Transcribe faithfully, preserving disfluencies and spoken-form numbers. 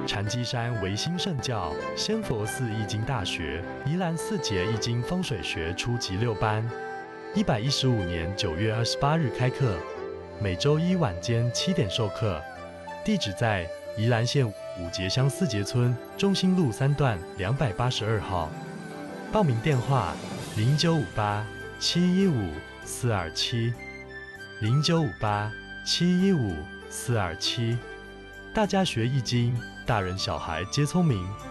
禅机山唯心圣教仙佛寺易经大学宜兰四节易经风水学初级六班，一百一十五年九月二十八日开课，每周一晚间七点授课。地址在宜兰县五节乡四节村中心路三段两百八十二号。报名电话：零九五八七一五四二七，零九五八七一五四二七。大家学易经，大人小孩皆聪明。